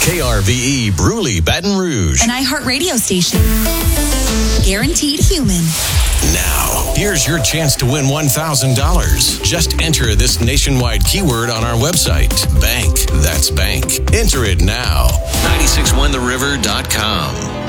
KRVE Bruley, Baton Rouge. An iHeartRadio station. Guaranteed human. Now, here's your chance to win $1,000. Just enter this nationwide keyword on our website. Bank. That's bank. Enter it now. 961theriver.com.